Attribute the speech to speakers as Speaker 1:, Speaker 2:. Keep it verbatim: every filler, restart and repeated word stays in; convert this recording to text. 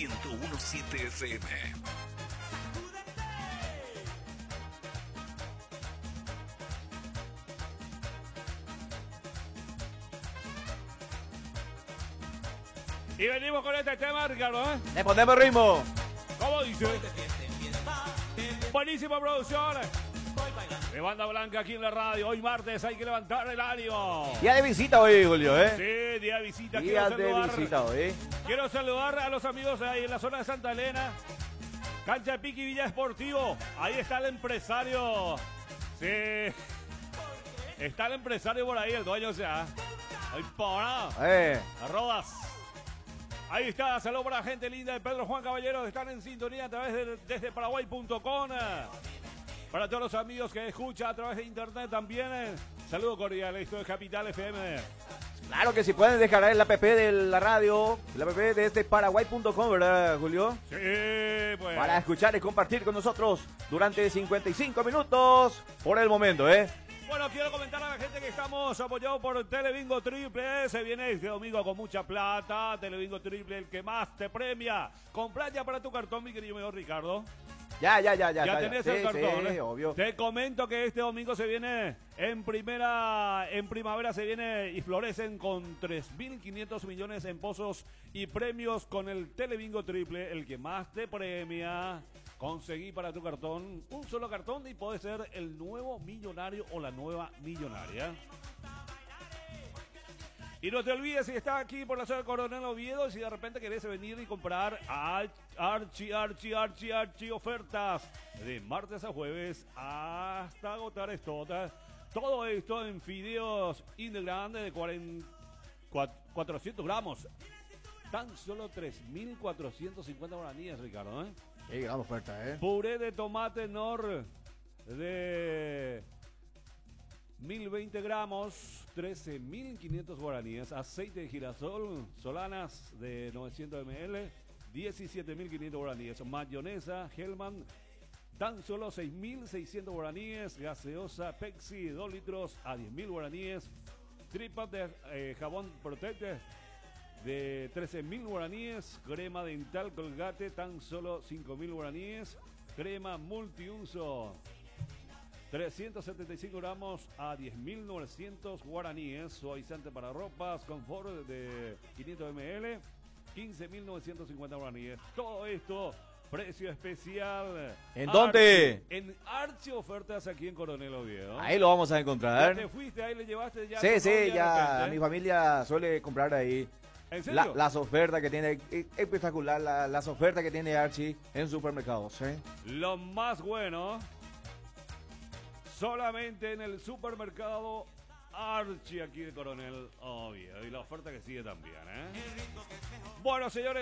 Speaker 1: ciento uno punto siete F M.
Speaker 2: Y venimos con este tema, Ricardo, ¿eh?
Speaker 3: Le ponemos ritmo.
Speaker 2: ¿Cómo dice? Buenísima producción. De Banda Blanca aquí en la radio. Hoy martes hay que levantar el ánimo.
Speaker 3: Día de visita hoy, Julio, ¿eh?
Speaker 2: Sí, día de visita.
Speaker 3: Día
Speaker 2: Quiero
Speaker 3: de
Speaker 2: saludar,
Speaker 3: visita hoy.
Speaker 2: Quiero saludar a los amigos ahí en la zona de Santa Elena. Cancha de Piqui Villa Esportivo. Ahí está el empresario. Sí. Está el empresario por ahí, el dueño, o sea. Ay, para.
Speaker 3: Eh.
Speaker 2: Arrodas. Ahí está, saludos para la gente linda de Pedro Juan Caballero, están en sintonía a través de desde paraguay punto com. Para todos los amigos que escuchan a través de internet también, saludo cordial, esto es Capital F M.
Speaker 3: Claro que si pueden descargar el app de la radio, el app de desde paraguay punto com, ¿verdad, Julio?
Speaker 2: Sí, pues.
Speaker 3: Para escuchar y compartir con nosotros durante cincuenta y cinco minutos por el momento, ¿eh?
Speaker 2: Bueno, quiero comentar a la gente que estamos apoyados por Telebingo Triple. Se viene este domingo con mucha plata. Telebingo Triple, el que más te premia. Compra ya para tu cartón, mi querido amigo Ricardo.
Speaker 3: Ya, ya, ya, ya.
Speaker 2: Ya,
Speaker 3: ya
Speaker 2: tenés
Speaker 3: ya.
Speaker 2: el
Speaker 3: Sí,
Speaker 2: cartón,
Speaker 3: sí,
Speaker 2: ¿eh?
Speaker 3: obvio.
Speaker 2: Te comento que este domingo se viene en primera, en primavera se viene y florecen con tres mil quinientos millones en pozos y premios con el Telebingo Triple, el que más te premia. Conseguí para tu cartón un solo cartón y puede ser el nuevo millonario o la nueva millonaria. Y no te olvides, si estás aquí por la zona de Coronel Oviedo, si de repente querés venir y comprar Archi, Archi, Archi, Archi ofertas de martes a jueves hasta agotar esto. Todo esto en fideos integrantes de cuarenta, cuatrocientos gramos. Tan solo tres mil cuatrocientos cincuenta guaraníes, Ricardo, ¿eh?
Speaker 3: Qué gran oferta, ¿eh?
Speaker 2: Puré de tomate Nor de mil veinte gramos, trece mil quinientos guaraníes. Aceite de girasol, Solanas de novecientos mililitros, diecisiete mil quinientos guaraníes. Mayonesa Hellman, tan solo seis mil seiscientos guaraníes. Gaseosa Pepsi, dos litros a diez mil guaraníes. Tripas de eh, jabón Protecte de trece mil guaraníes. Crema dental Colgate, tan solo cinco mil guaraníes. Crema multiuso, trescientos setenta y cinco gramos a diez mil novecientos guaraníes. Suavizante para ropas Confort de quinientos mililitros, quince mil novecientos cincuenta guaraníes. Todo esto, precio especial.
Speaker 3: ¿En dónde?
Speaker 2: Archi, en Archi Ofertas aquí en Coronel Oviedo.
Speaker 3: Ahí lo vamos a
Speaker 2: ¿Ya
Speaker 3: encontrar.
Speaker 2: te fuiste ahí, le llevaste ya?
Speaker 3: Sí,
Speaker 2: tu
Speaker 3: sí,
Speaker 2: novia
Speaker 3: ya.
Speaker 2: de repente?
Speaker 3: Mi familia suele comprar ahí.
Speaker 2: ¿En serio?
Speaker 3: La, las ofertas que tiene, es espectacular, la, las ofertas que tiene Archie en supermercados, ¿eh?
Speaker 2: Lo más bueno, solamente en el supermercado Archi aquí de Coronel Oviedo. Y la oferta que sigue también, ¿eh? Bueno, señores.